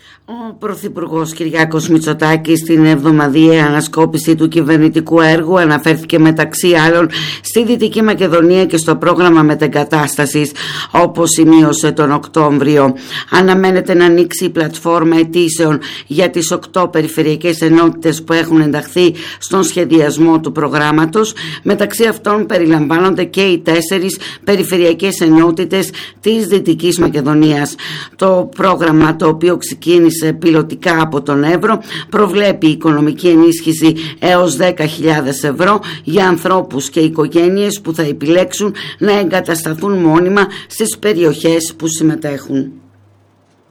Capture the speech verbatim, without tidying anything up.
Ο Πρωθυπουργός Κυριάκος Μητσοτάκης στην εβδομαδιαία ανασκόπηση του κυβερνητικού έργου αναφέρθηκε μεταξύ άλλων στη Δυτική Μακεδονία και στο πρόγραμμα μετεγκατάστασης, όπως σημείωσε τον Οκτώβριο. Αναμένεται να ανοίξει η πλατφόρμα αιτήσεων για τις οκτώ περιφερειακές ενότητες που έχουν ενταχθεί στον σχεδιασμό του προγράμματος. Μεταξύ αυτών περιλαμβάνονται και οι τέσσερις περιφερειακές ενότητες της Δυτικής Μακεδονίας. Το πρόγραμμα, το οποίο ξεκίνησε πιλωτικά από τον Εύρο, προβλέπει οικονομική ενίσχυση έως δέκα χιλιάδες ευρώ για ανθρώπους και οικογένειες που θα επιλέξουν να εγκατασταθούν μόνιμα στις περιοχές που συμμετέχουν.